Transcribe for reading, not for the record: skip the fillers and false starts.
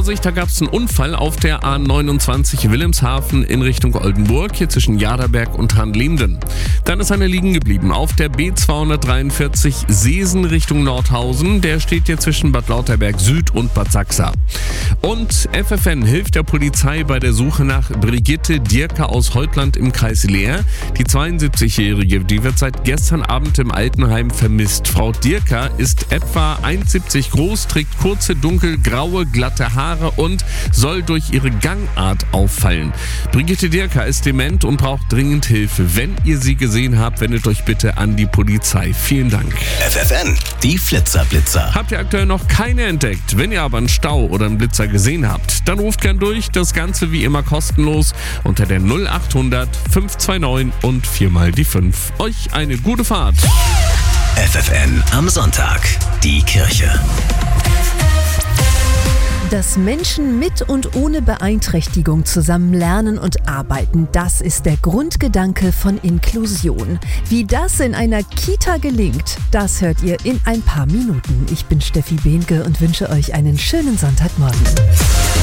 Vorsicht, da gab es einen Unfall auf der A29 Wilhelmshaven in Richtung Oldenburg, hier zwischen Jaderberg und Hanlehmden. Dann ist einer liegen geblieben auf der B243 Seesen Richtung Nordhausen. Der steht hier zwischen Bad Lauterberg Süd und Bad Sachsa. Und FFN hilft der Polizei bei der Suche nach Brigitte Dierker aus Heutland im Kreis Leer. Die 72-Jährige, die wird seit gestern Abend im Altenheim vermisst. Frau Dierker ist etwa 1,70 groß, trägt kurze, dunkelgraue, glatte Haare und soll durch ihre Gangart auffallen. Brigitte Dierker ist dement und braucht dringend Hilfe. Wenn ihr sie gesehen habt, wendet euch bitte an die Polizei. Vielen Dank. FFN, die Flitzer-Blitzer. Habt ihr aktuell noch keine entdeckt? Wenn ihr aber einen Stau oder einen Blitzer gesehen habt, dann ruft gern durch. Das Ganze wie immer kostenlos unter der 0800 529 und 4 mal die 5. Euch eine gute Fahrt. FFN am Sonntag. Die Kirche. Dass Menschen mit und ohne Beeinträchtigung zusammen lernen und arbeiten, das ist der Grundgedanke von Inklusion. Wie das in einer Kita gelingt, das hört ihr in ein paar Minuten. Ich bin Steffi Behnke und wünsche euch einen schönen Sonntagmorgen.